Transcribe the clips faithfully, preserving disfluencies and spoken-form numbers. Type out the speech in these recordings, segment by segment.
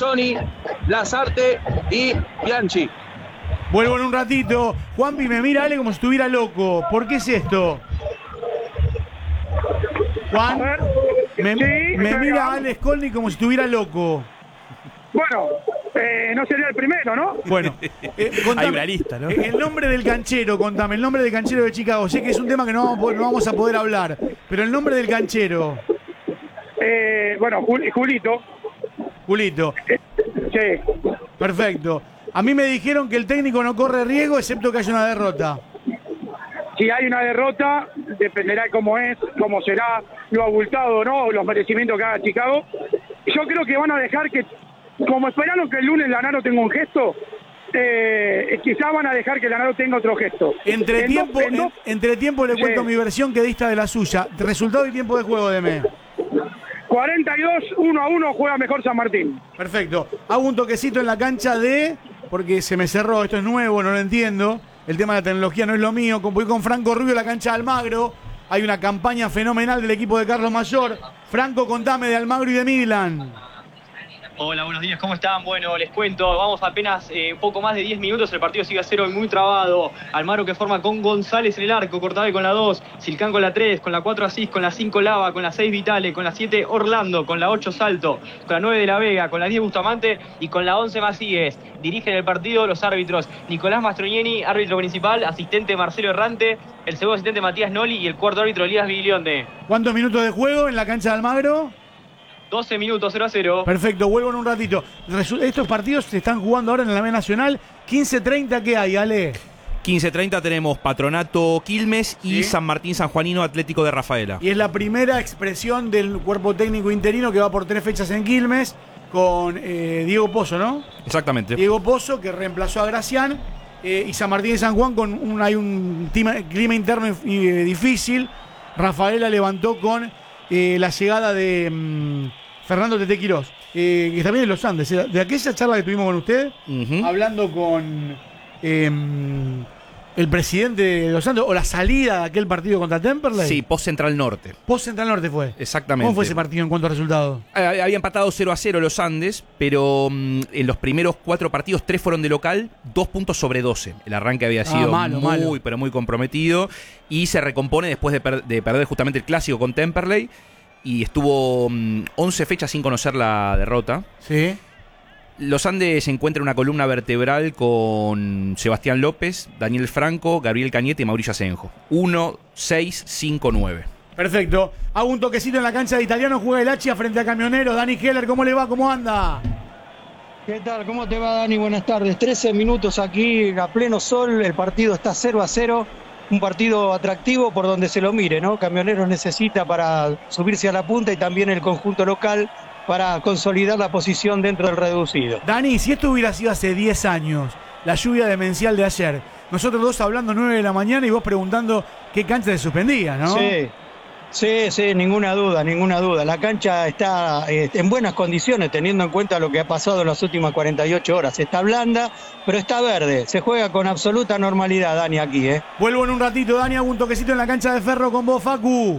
Mazzoni, Lasarte y Bianchi. Vuelvo en un ratito. Juanpi me mira Ale como si estuviera loco. ¿Por qué es esto? Juan, me, Sí, me estoy mira acá. Ale Skolny como si estuviera loco. Bueno, eh, no sería el primero, ¿no? Bueno, eh, contame, hay una lista, ¿no? El nombre del canchero, contame, el nombre del canchero de Chicago. Sé que es un tema que no vamos, a poder- no vamos a poder hablar, pero el nombre del canchero, Eh, bueno, Jul- Julito. Julito. Sí. Perfecto. A mí me dijeron que el técnico no corre riesgo excepto que haya una derrota. Si hay una derrota, dependerá de cómo es, cómo será, lo abultado, ¿no? Los merecimientos que haga Chicago. Yo creo que van a dejar que, como esperaron que el lunes Lanaro tenga un gesto, eh, quizás van a dejar que Lanaro tenga otro gesto. Entre En tiempo, dos- en dos- en- entre tiempo le Sí. cuento mi versión que dista de la suya. Resultado y tiempo de juego de me. cuarenta y dos, uno a uno juega mejor San Martín. Perfecto. Hago un toquecito en la cancha de... Porque se me cerró, esto es nuevo, no lo entiendo. El tema de la tecnología no es lo mío. Voy con Franco Rubio en la cancha de Almagro. Hay una campaña fenomenal del equipo de Carlos Mayor. Franco, contame de Almagro y de Midland. Hola, buenos días, ¿cómo están? Bueno, les cuento, vamos apenas eh, un poco más de diez minutos, el partido sigue a cero y muy trabado. Almagro que forma con González en el arco, Cortave con la dos, Silcán con la tres, con la cuatro Asís, con la cinco Lava, con la seis Vitale, con la siete Orlando, con la ocho Salto, con la nueve de la Vega, con la diez Bustamante y con la once Macíes. Dirigen el partido los árbitros Nicolás Mastroianni, árbitro principal, asistente Marcelo Errante, el segundo asistente Matías Noli y el cuarto árbitro Elías Viglionde. ¿Cuántos minutos de juego en la cancha de Almagro? doce minutos, cero a cero. Perfecto, vuelvo en un ratito. Resu- Estos partidos se están jugando ahora en la B Nacional. quince treinta, ¿qué hay, Ale? quince treinta tenemos Patronato Quilmes y Sí. San Martín Sanjuanino Atlético de Rafaela. Y es la primera expresión del cuerpo técnico interino que va por tres fechas en Quilmes con eh, Diego Pozo, ¿no? Exactamente. Diego Pozo, que reemplazó a Gracián, eh, y San Martín y San Juan con un, hay un clima, clima interno y, eh, difícil. Rafaela levantó con eh, la llegada de mm, Fernando Tete Quirós, eh, que también en los Andes. eh, De aquella charla que tuvimos con usted, Ujú. hablando con eh, el presidente de los Andes, o la salida de aquel partido contra Temperley. Sí, post Central Norte. Post Central Norte fue. Exactamente. ¿Cómo fue ese partido en cuanto a resultado? Eh, Había empatado cero a cero los Andes, pero mm, en los primeros cuatro partidos, tres fueron de local, dos puntos sobre doce. El arranque había Ah, sido malo, muy, malo. pero muy comprometido. Y se recompone después de, per- de perder justamente el clásico con Temperley. Y estuvo mm, once fechas sin conocer la derrota. Sí. Los Andes se encuentra en una columna vertebral con Sebastián López, Daniel Franco, Gabriel Cañete y Mauricio Asenjo. uno, seis, cinco, nueve. Perfecto. Hago un toquecito en la cancha de Italiano, juega el Hacha frente a Camioneros. Dani Heller, ¿cómo le va? ¿Cómo anda? ¿Qué tal? ¿Cómo te va, Dani? Buenas tardes. trece minutos aquí a pleno sol, el partido está cero a cero, un partido atractivo por donde se lo mire, ¿no? Camioneros necesita para subirse a la punta y también el conjunto local para consolidar la posición dentro del reducido. Dani, si esto hubiera sido hace diez años, la lluvia demencial de ayer, nosotros dos hablando nueve de la mañana y vos preguntando qué cancha se suspendía, ¿no? Sí, sí, sí, ninguna duda, ninguna duda. La cancha está eh, en buenas condiciones teniendo en cuenta lo que ha pasado en las últimas cuarenta y ocho horas. Está blanda, pero está verde. Se juega con absoluta normalidad, Dani, aquí, ¿eh? Vuelvo en un ratito, Dani, hago un toquecito en la cancha de Ferro con vos, Facu.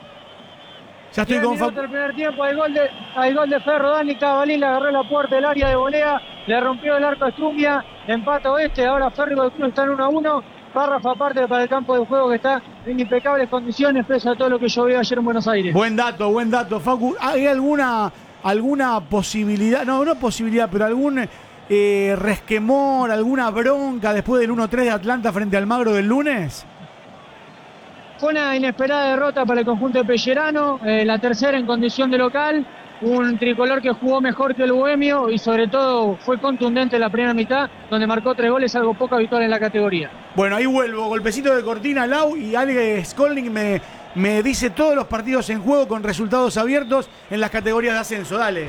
Ya estoy con Facu. El primer tiempo, hay gol, de, hay gol de Ferro, Dani Cavalín le agarró la puerta del área de volea, le rompió el arco a Estrumbia, empate oeste, ahora Ferro y Cruz están uno a uno, párrafo aparte para el campo de juego que está en impecables condiciones, pese a todo lo que llovió ayer en Buenos Aires. Buen dato, buen dato, Facu. ¿Hay alguna, alguna posibilidad, no, no posibilidad, pero algún eh, resquemor, alguna bronca después del uno tres de Atlanta frente al Magro del lunes? Fue una inesperada derrota para el conjunto de Pellerano, eh, la tercera en condición de local, un tricolor que jugó mejor que el Bohemio y sobre todo fue contundente en la primera mitad, donde marcó tres goles, algo poco habitual en la categoría. Bueno, ahí vuelvo, golpecito de cortina, Lau, y Ale Skolning me, me dice todos los partidos en juego con resultados abiertos en las categorías de ascenso. Dale.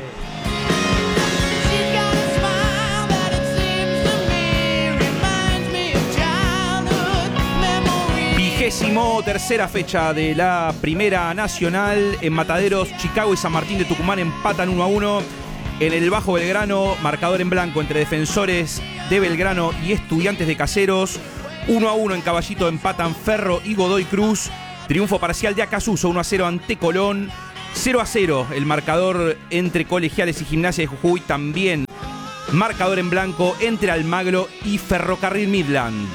Vigésimo tercera fecha de la Primera Nacional. En Mataderos, Chicago y San Martín de Tucumán empatan uno a uno. En el Bajo Belgrano, marcador en blanco entre Defensores de Belgrano y Estudiantes de Caseros. uno a uno en Caballito empatan Ferro y Godoy Cruz. Triunfo parcial de Acasuso, uno a cero ante Colón. cero a cero el marcador entre Colegiales y Gimnasia de Jujuy, también marcador en blanco entre Almagro y Ferrocarril Midland.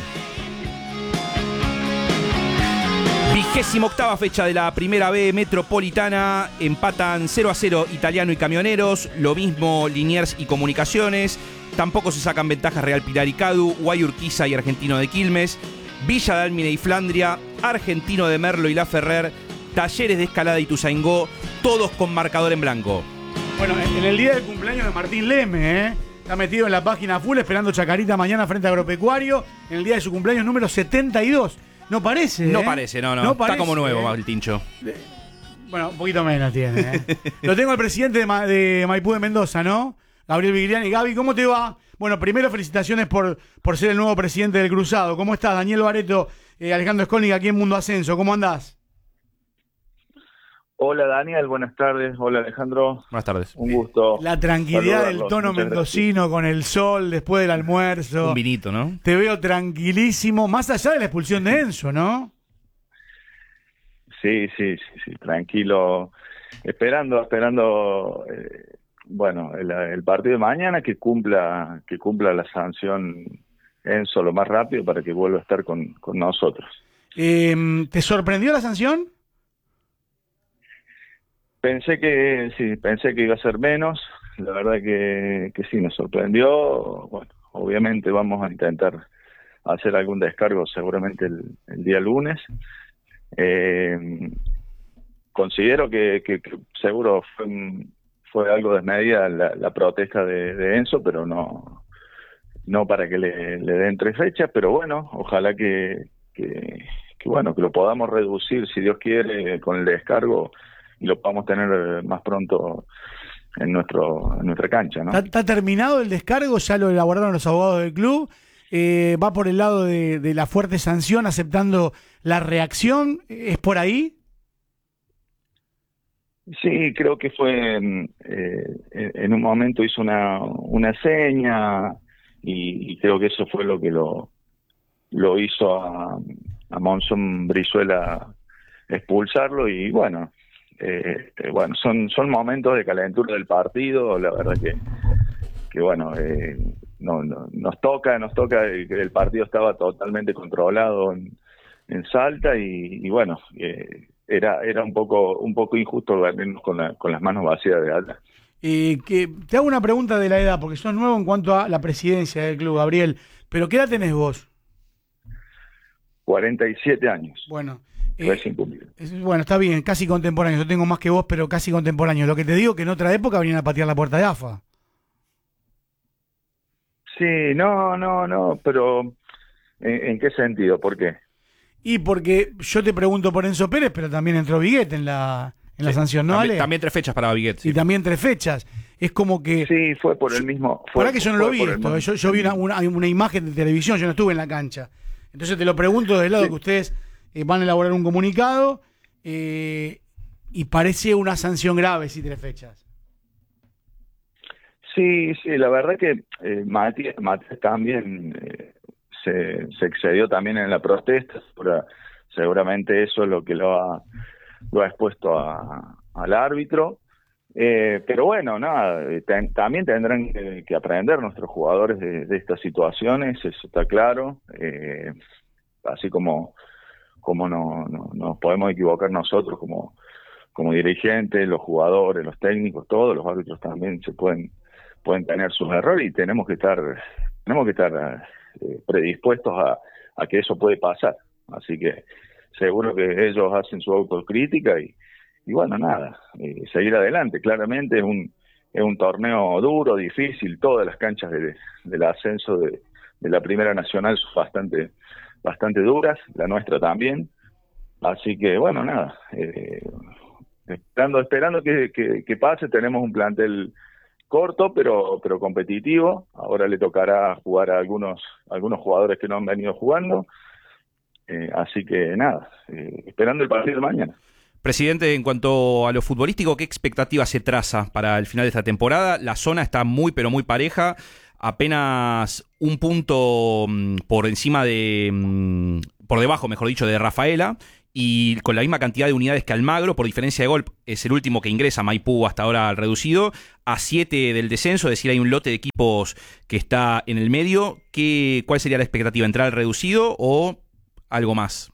Vigésima octava fecha de la Primera B Metropolitana. Empatan cero a cero Italiano y Camioneros. Lo mismo Liniers y Comunicaciones. Tampoco se sacan ventajas Real Pilar y Cadu, Guayurquiza y Argentino de Quilmes, Villa Dálmine y Flandria, Argentino de Merlo y La Ferrer, Talleres de Escalada y Tuzaingó, todos con marcador en blanco. Bueno, en el día del cumpleaños de Martín Leme, ¿eh? Está metido en la página full esperando Chacarita mañana frente a Agropecuario. En el día de su cumpleaños número setenta y dos. No parece, ¿eh? No parece, no, no. no Está parece, como nuevo, ¿eh? El Tincho. Bueno, un poquito menos tiene, ¿eh? Lo tengo al presidente de, Ma de Maipú de Mendoza, ¿no? Gabriel Vigliani. Gaby, ¿cómo te va? Bueno, primero felicitaciones por, por ser el nuevo presidente del Cruzado. ¿Cómo estás? Daniel Bareto, eh, Alejandro Skolnik aquí en Mundo Ascenso. ¿Cómo andás? Hola Daniel, buenas tardes. Hola Alejandro. Buenas tardes. Un gusto. La tranquilidad del saludarlos. tono Muchas mendocino gracias. con el sol después del almuerzo. Un vinito, ¿no? Te veo tranquilísimo, más allá de la expulsión de Enzo, ¿no? Sí, sí, sí, sí, tranquilo. Esperando, esperando, eh, bueno, el, el partido de mañana que cumpla, que cumpla la sanción Enzo lo más rápido para que vuelva a estar con, con nosotros. Eh, ¿Te sorprendió la sanción? Pensé que, sí, pensé que iba a ser menos. La verdad que, que sí, me sorprendió. Bueno, obviamente vamos a intentar hacer algún descargo seguramente el, el día lunes. Eh, considero que, que, que seguro fue, fue algo desmedida la, la protesta de, de Enzo, pero no no para que le, le den tres fechas, pero bueno, ojalá que, que, que bueno que lo podamos reducir, si Dios quiere, con el descargo y lo podamos tener más pronto en nuestro en nuestra cancha, ¿no? ¿Está, está terminado el descargo? ¿Ya lo elaboraron los abogados del club? Eh, ¿Va por el lado de, de la fuerte sanción aceptando la reacción? ¿Es por ahí? Sí, creo que fue eh, en un momento hizo una, una seña y, y creo que eso fue lo que lo lo hizo a, a Monzón Brizuela expulsarlo y bueno, eh, eh, bueno son son momentos de calentura del partido, la verdad que que bueno eh, no, no nos toca nos toca el, el partido estaba totalmente controlado en, en Salta y, y bueno eh, era era un poco un poco injusto vernos con, la, con las manos vacías de alta. Eh, que, te hago una pregunta de la edad, porque sos nuevo en cuanto a la presidencia del club, Gabriel, pero ¿qué edad tenés vos? cuarenta y siete años. Bueno, recién cumplido. Es, bueno, está bien, casi contemporáneo. Yo tengo más que vos, pero casi contemporáneo. Lo que te digo que en otra época venían a patear la puerta de A F A. Sí, no, no, no, pero ¿en, en qué sentido? ¿Por qué? Y porque yo te pregunto por Enzo Pérez, pero también entró Viguet en la, en la Sí, sanción, ¿no, también, Ale? también tres fechas para Viguet. Sí. Y también tres fechas. Es como que... Sí, fue por el mismo... Fue, Para que yo no lo fue vi por el esto. mismo- Yo, yo vi una, una, una imagen de televisión, yo no estuve en la cancha. Entonces te lo pregunto del lado Sí. que ustedes eh, van a elaborar un comunicado eh, y parece una sanción grave, si tres fechas. Sí, sí, la verdad que eh, Matías, Matías también eh, se, se excedió también en la protesta, segura- seguramente eso es lo que lo ha, lo ha expuesto a- al árbitro, eh, pero bueno, nada, eh, ten- también tendrán que, que aprender nuestros jugadores de, de estas situaciones, eso está claro, eh, así como, como no, no, nos podemos equivocar nosotros como, como dirigentes, los jugadores, los técnicos, todos los árbitros también se pueden pueden tener sus errores y tenemos que estar tenemos que estar eh, predispuestos a, a que eso puede pasar, así que seguro que ellos hacen su autocrítica y, y bueno, nada, eh, seguir adelante. Claramente es un es un torneo duro, difícil, todas las canchas de, del ascenso de, de la Primera Nacional son bastante bastante duras, la nuestra también, así que bueno, nada, eh, esperando esperando que, que, que pase. Tenemos un plantel corto pero pero competitivo. Ahora le tocará jugar a algunos algunos jugadores que no han venido jugando, eh, así que nada, eh, esperando el partido de mañana. Presidente, en cuanto a lo futbolístico, ¿qué expectativa se traza para el final de esta temporada? La zona está muy pero muy pareja, apenas un punto mmm, por encima de mmm, por debajo, mejor dicho, de Rafaela, y con la misma cantidad de unidades que Almagro, por diferencia de gol, es el último que ingresa Maipú hasta ahora al reducido, a siete del descenso, es decir, hay un lote de equipos que está en el medio. ¿Qué, ¿Cuál sería la expectativa? ¿Entrar al reducido o algo más?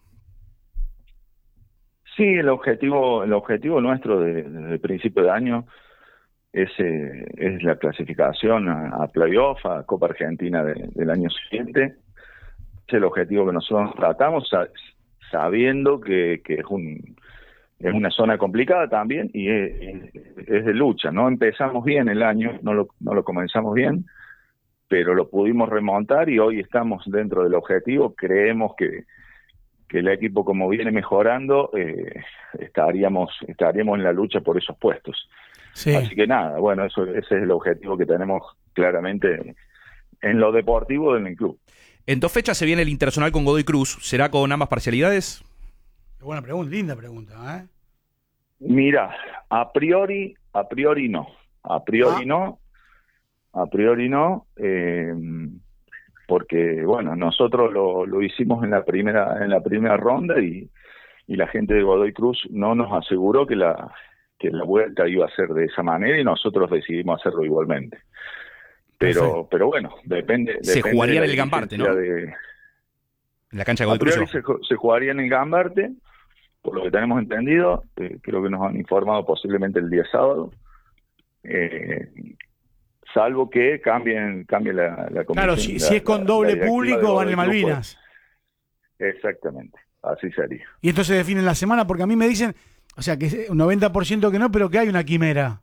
Sí, el objetivo, el objetivo nuestro de- desde el principio de año es, eh, es la clasificación a, a playoff, a Copa Argentina de- del año siguiente. Es el objetivo que nosotros tratamos, sa- sabiendo que, que es un es una zona complicada también y es, es de lucha. No empezamos bien el año, no lo, no lo comenzamos bien, pero lo pudimos remontar y hoy estamos dentro del objetivo. Creemos que, que el equipo, como viene mejorando, eh, estaríamos estaríamos en la lucha por esos puestos. Sí. Así que nada, bueno, eso ese es el objetivo que tenemos claramente en lo deportivo en el club. En dos fechas se viene el Internacional con Godoy Cruz. ¿Será con ambas parcialidades? Qué buena pregunta, linda pregunta, ¿eh? Mira, a priori, a priori no, a priori Ah. no, a priori no, eh, porque bueno, nosotros lo, lo hicimos en la primera en la primera ronda y, y la gente de Godoy Cruz no nos aseguró que la que la vuelta iba a ser de esa manera y nosotros decidimos hacerlo igualmente. Pero Perfecto. pero bueno, depende. Se depende jugaría de la en el Gambarte, ¿no? dirigencia de- En la cancha de a Godoy Cruz. priori se, ju- se jugaría en el Gambarte, por lo que tenemos entendido, eh, creo que nos han informado posiblemente el día sábado, eh, salvo que cambien cambie la, la comisión. Claro, si, la- si es con la- doble la directiva público, de van en Godoy Cruz, Malvinas. pues, exactamente, así sería. Y esto se define en la semana, porque a mí me dicen, o sea, que es un noventa por ciento que no, pero que hay una quimera.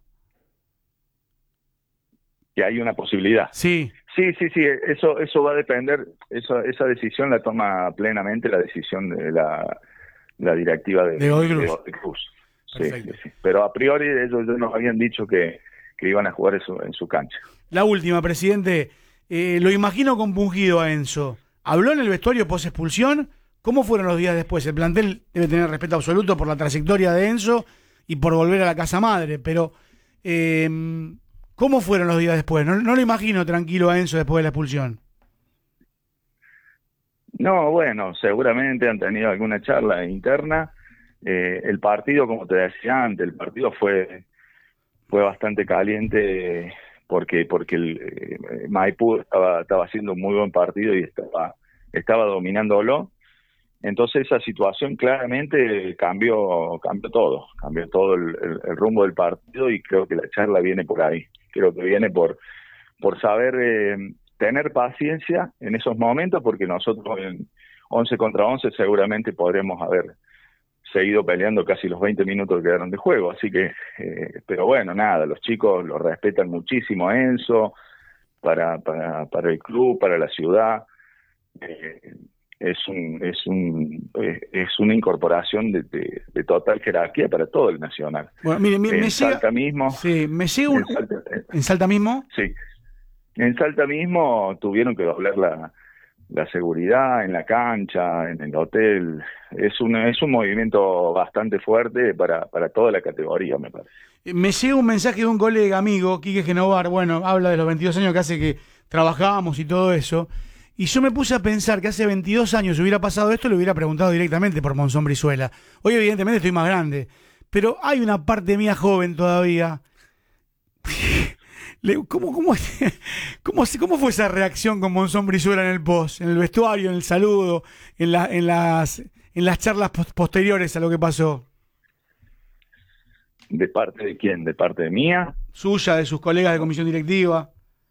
Que hay una posibilidad. Sí, Sí, sí, sí, eso eso va a depender, esa, esa decisión la toma plenamente la decisión de la, la directiva de, De Godoy Cruz. de Godoy Cruz. Sí, Perfecto. sí, sí. Pero a priori ellos ya nos habían dicho que, que iban a jugar eso en su cancha. la última, presidente. Eh, lo imagino compungido a Enzo. ¿Habló en el vestuario post expulsión? ¿Cómo fueron los días después? El plantel debe tener respeto absoluto por la trayectoria de Enzo y por volver a la casa madre, pero eh, ¿cómo fueron los días después? No, no lo imagino tranquilo a Enzo después de la expulsión. No, bueno, seguramente han tenido alguna charla interna. Eh, el partido, como te decía antes, el partido fue fue bastante caliente porque porque el eh, Maipú estaba estaba haciendo un muy buen partido y estaba estaba dominándolo. Entonces esa situación claramente cambió cambió todo, cambió todo el, el, el rumbo del partido y creo que la charla viene por ahí. Creo que viene por por saber eh, tener paciencia en esos momentos, porque nosotros en once contra once seguramente podremos haber seguido peleando casi los veinte minutos que quedaron de juego, así que, eh, pero bueno, nada, los chicos lo respetan muchísimo a Enzo, para, para, para el club, para la ciudad, eh, es un, es un, eh, es una incorporación de, de, de total jerarquía para todo el Nacional. Bueno, mire, me, En me llega, Salta mismo, sí, me llega un, en Salta, eh, ¿en Salta mismo? sí, en Salta mismo tuvieron que doblar la, la seguridad en la cancha, en el hotel. Es un, es un movimiento bastante fuerte para, para toda la categoría, me parece. Me llega un mensaje de un colega amigo, Quique Genovar, bueno, habla de los veintidós años que hace que trabajábamos y todo eso, y yo me puse a pensar que hace veintidós años si hubiera pasado esto, le hubiera preguntado directamente por Monzón Brizuela. Hoy evidentemente estoy más grande, pero hay una parte mía joven todavía. Le- ¿Cómo, cómo, cómo, se- cómo fue esa reacción con Monzón Brizuela en el post, en el vestuario, en el saludo, en, la, en, las, en las charlas pos- posteriores a lo que pasó? ¿De parte de quién? ¿De parte de mía? Suya, de sus colegas de comisión directiva.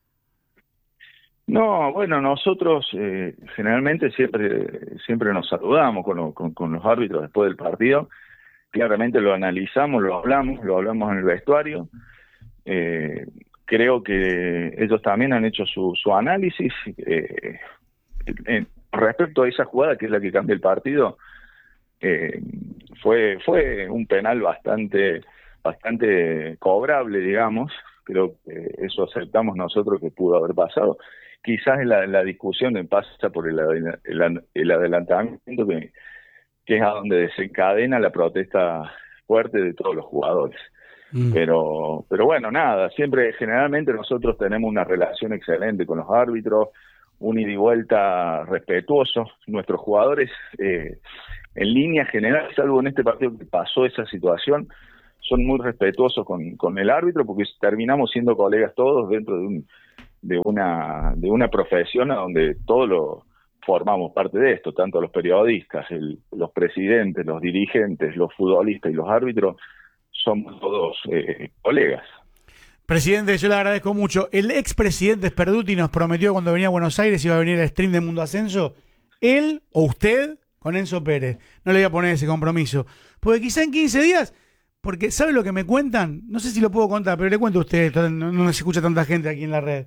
No, bueno, nosotros eh, generalmente siempre siempre nos saludamos con, lo- con, con los árbitros después del partido. Claramente lo analizamos, lo hablamos, lo hablamos en el vestuario. Eh, creo que ellos también han hecho su, su análisis. Eh, en- respecto a esa jugada, que es la que cambia el partido, eh, fue fue un penal bastante bastante cobrable, digamos. Creo que eso aceptamos nosotros que pudo haber pasado. Quizás en la, la discusión pasa por el, adela- el, el adelantamiento que, que es a donde desencadena la protesta fuerte de todos los jugadores. Mm. Pero pero bueno, nada, siempre generalmente nosotros tenemos una relación excelente con los árbitros, un ida y vuelta respetuoso. Nuestros jugadores eh, en línea general, salvo en este partido que pasó esa situación, son muy respetuosos con, con el árbitro, porque terminamos siendo colegas todos dentro de un de una de una profesión donde todos lo formamos parte de esto, tanto los periodistas, el, los presidentes, los dirigentes, los futbolistas y los árbitros, somos todos eh, colegas. Presidente, yo le agradezco mucho. El expresidente Sperduti nos prometió cuando venía a Buenos Aires iba a venir al stream de Mundo Ascenso. Él o usted con Enzo Pérez. No le voy a poner ese compromiso. Porque quizá en quince días, porque ¿sabe lo que me cuentan? No sé si lo puedo contar, pero le cuento a usted, no, no se escucha tanta gente aquí en la red.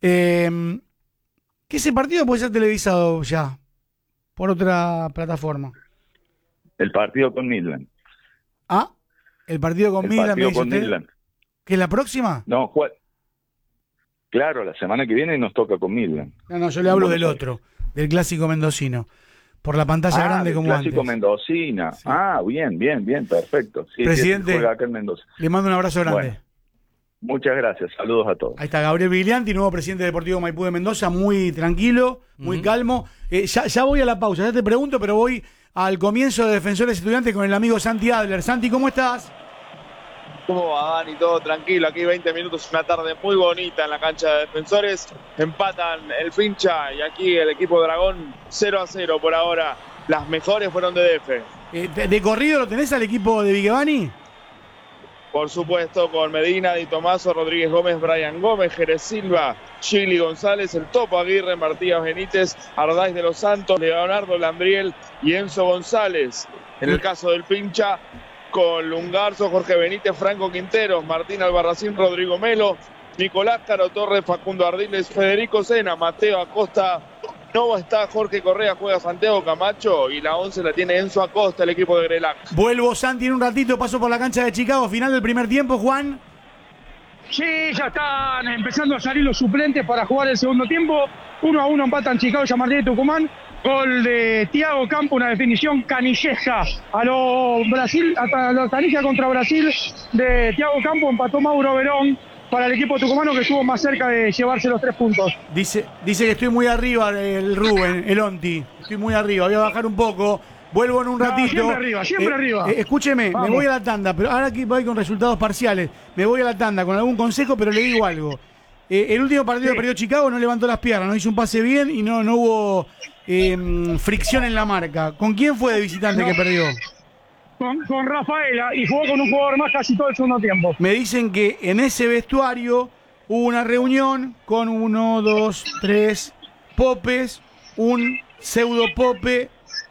Eh, que ese partido puede ser televisado ya por otra plataforma. El partido con Midland. Ah, el partido con el Midland. Partido ¿Me dice con usted? Midland. ¿Que es la próxima? No, ¿cuál? Claro, la semana que viene nos toca con Midland. No, no, yo le hablo del otro, del clásico mendocino. Por la pantalla ah, grande como clásico antes. Mendocina. Sí. Ah, bien, bien, bien, perfecto. Sí, Presidente, sí, juega acá en Mendoza. Le mando un abrazo grande. Bueno, muchas gracias, saludos a todos. Ahí está Gabriel Viglianti, nuevo presidente del Deportivo Maipú de Mendoza, muy tranquilo, muy uh-huh. calmo. Eh, ya, ya voy a la pausa, ya te pregunto, pero voy al comienzo de Defensores Estudiantes con el amigo Santi Adler. Santi, ¿cómo estás? ¿Cómo va, Dani? Todo tranquilo, aquí veinte minutos, una tarde muy bonita en la cancha de Defensores. Empatan el Pincha y aquí el equipo Dragón cero a cero por ahora. Las mejores fueron de D F. Eh, de, ¿De corrido lo tenés al equipo de Vigevani? Por supuesto, con Medina, Di Tomaso, Rodríguez Gómez, Brian Gómez, Jerez Silva, Chili González, el Topo Aguirre, Martínez Benítez, Ardáiz de los Santos, Leonardo Landriel y Enzo González. En el caso del Pincha, con Lungarzo, Jorge Benítez, Franco Quinteros, Martín Albarracín, Rodrigo Melo, Nicolás Caro Torres, Facundo Ardiles, Federico Sena, Mateo Acosta. No está Jorge Correa, juega Santiago Camacho y la once la tiene Enzo Acosta, el equipo de Grelac. Vuelvo, Santi, en un ratito, paso por la cancha de Chicago, final del primer tiempo, Juan. Sí, ya están empezando a salir los suplentes para jugar el segundo tiempo. Uno a uno empatan Chicago y San Martín de Tucumán. Gol de Thiago Campo, una definición canilleja a los Brasil, a los canilla contra Brasil de Thiago Campo, empató Mauro Verón para el equipo tucumano que estuvo más cerca de llevarse los tres puntos. Dice, dice que estoy muy arriba el Rubén, el Onti. Estoy muy arriba, voy a bajar un poco. Vuelvo en un ratito. No, siempre arriba, siempre eh, arriba. Eh, escúcheme, Vamos. Me voy a la tanda, pero ahora aquí voy con resultados parciales. Me voy a la tanda con algún consejo, pero le digo algo. Eh, el último partido sí. que perdió Chicago no levantó las piernas, no hizo un pase bien y no, no hubo eh, fricción en la marca. ¿Con quién fue de visitante no. que perdió? Con, con Rafaela y jugó con un jugador más casi todo el segundo tiempo. Me dicen que en ese vestuario hubo una reunión con uno, dos, tres popes, un pseudo pope,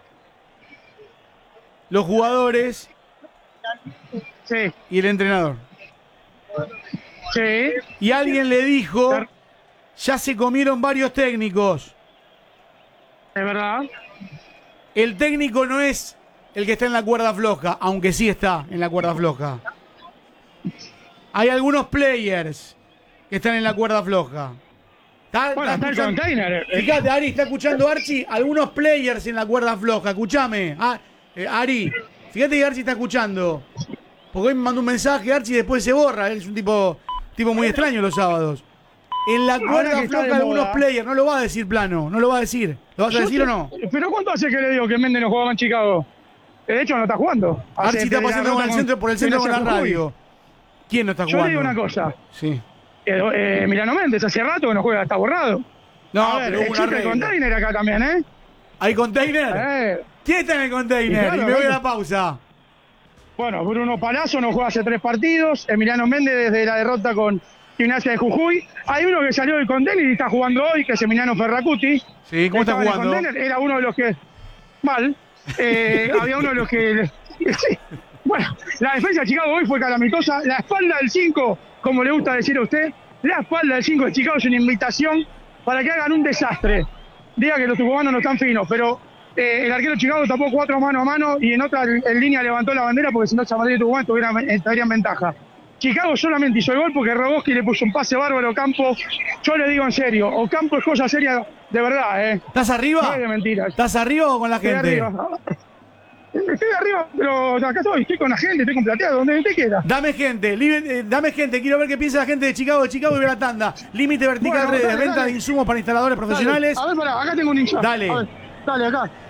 los jugadores sí. y el entrenador. Sí. Y alguien le dijo, ya se comieron varios técnicos. Es verdad. El técnico no es el que está en la cuerda floja, aunque sí está en la cuerda floja. Hay algunos players que están en la cuerda floja. ¿Está, bueno, está está el container. Fíjate, Ari, ¿está escuchando Archie? Algunos players en la cuerda floja, escúchame. Ah, eh, Ari, fíjate que Archie está escuchando. Porque hoy me mandó un mensaje, Archie, y después se borra. Él es un tipo, tipo muy extraño los sábados. En la cuerda floja algunos players, no lo va a decir Plano, no lo va a decir. ¿Lo vas a decir te, o no? ¿Pero cuánto hace que le digo que Méndez no jugaba en Chicago? De hecho no está jugando. Archie está pasando con el centro, por el centro con la radio. ¿Quién no está jugando? Yo le digo una cosa. Sí. Eh, eh, Emiliano Méndez hace rato que no juega, está borrado. No, a ver, pero hubo una existe el container acá también, ¿eh? ¿Hay container? Eh. ¿Quién está en el container? Y, claro, y me voy a la pausa. Bueno, Bruno Palazzo no juega hace tres partidos. Emiliano Méndez desde la derrota con Gimnasia de Jujuy. Hay uno que salió del container y está jugando hoy, que es Emiliano Ferracuti. Sí, ¿cómo está jugando? Era uno de los que... Mal. Eh, había uno de los que... Sí. Bueno, la defensa de Chicago hoy fue calamitosa. La espalda del cinco, como le gusta decir a usted, la espalda del cinco de Chicago es una invitación para que hagan un desastre. Diga que los tucumanos no están finos, pero eh, el arquero de Chicago tapó cuatro mano a mano y en otra en línea levantó la bandera porque si no San Martín y Tucumán tuvieran, estarían en ventaja. Chicago solamente hizo el gol porque Rogoski le puso un pase bárbaro a Ocampo. Yo le digo en serio, Ocampo es cosa seria de verdad, ¿eh? ¿Estás arriba? No es de mentiras. ¿Estás arriba o con la gente? Estoy arriba. Estoy arriba, pero acá estoy, estoy con la gente, estoy con plateado, donde te queda. Dame gente, eh, dame gente, quiero ver qué piensa la gente de Chicago, de Chicago y ve la tanda. Límite vertical, bueno, redes, dale, venta dale. de insumos para instaladores profesionales. Dale. A ver, pará, acá tengo un hincha. Dale. A ver, dale, acá.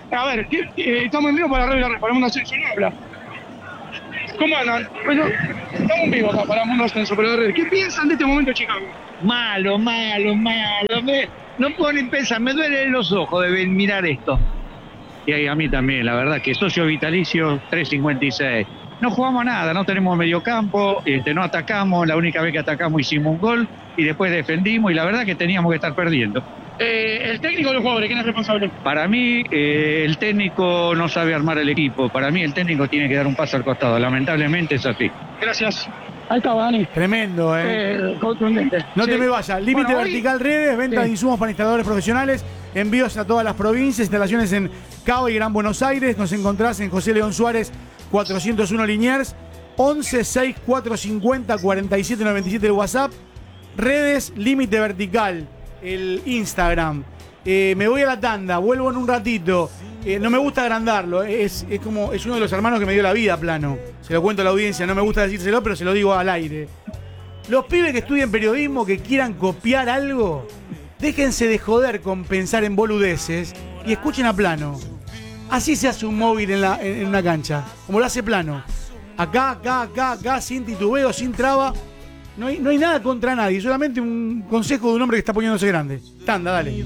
A ver, ¿qué, eh, estamos en vivo para la red de la red, para Mundo Ascenso, no habla. ¿Cómo andan? Bueno, estamos en vivo acá para Mundo Ascenso, para la red. ¿Qué piensan de este momento, Chicago? Malo, malo, malo. Me, no puedo ni pensar, me duelen los ojos de ver- mirar esto. Y a mí también, la verdad, que socio vitalicio tres cincuenta y seis. No jugamos nada, no tenemos mediocampo, este, no atacamos, la única vez que atacamos hicimos un gol y después defendimos y la verdad que teníamos que estar perdiendo. Eh, el técnico de los jugadores, ¿quién es responsable? Para mí, eh, el técnico no sabe armar el equipo. Para mí, el técnico tiene que dar un paso al costado. Lamentablemente es así. Gracias. Ahí está, Dani. Tremendo, ¿eh? Eh, contundente. No Sí. te me vayas. Límite Bueno, hoy- Vertical Redes, venta Sí. de insumos para instaladores profesionales, envíos a todas las provincias, instalaciones en Cabo y Gran Buenos Aires. Nos encontrás en José León Suárez, cuatrocientos uno Liniers, once sesenta y cuatro cincuenta cuarenta y siete noventa y siete el WhatsApp. Redes Límite Vertical, el Instagram. Eh, me voy a la tanda, vuelvo en un ratito. Eh, no me gusta agrandarlo, es, es como es uno de los hermanos que me dio la vida, Plano. Se lo cuento a la audiencia, no me gusta decírselo, pero se lo digo al aire. Los pibes que estudien periodismo, que quieran copiar algo, déjense de joder con pensar en boludeces y escuchen a Plano. Así se hace un móvil en, la, en, en una cancha, como lo hace Plano. Acá, acá, acá, acá, sin titubeo, sin traba. No hay, no hay nada contra nadie, solamente un consejo de un hombre que está poniéndose grande. Tanda, dale.